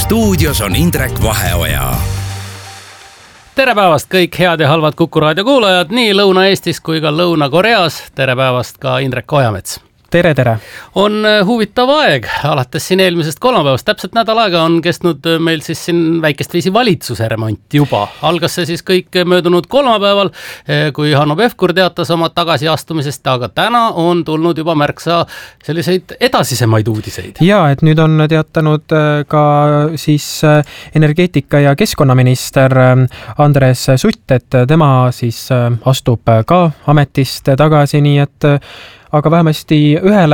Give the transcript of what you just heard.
Stuudios on Indrek Vaheoja. Tere päevast kõik head ja halvad Kuku raadio kuulajad nii Lõuna-Eestis kui ka Lõuna-Koreas. Tere päevast ka Indrek Ojamets. Tere. On huvitav aeg, alates siin eelmisest kolmapäevast. Täpselt nädal aega on kestnud meil siis siin väikest viisi valitsuse remont juba. Algas see siis kõik möödunud kolmapäeval, kui Hanno Pevkur teatas oma tagasiastumisest, aga täna on tulnud juba märksa selliseid edasisemaid uudiseid. Ja, et nüüd on teatanud ka siis energeetika- ja keskkonnaminister Andres Sutt, et tema siis astub ka ametist tagasi, nii et aga vähemasti ühele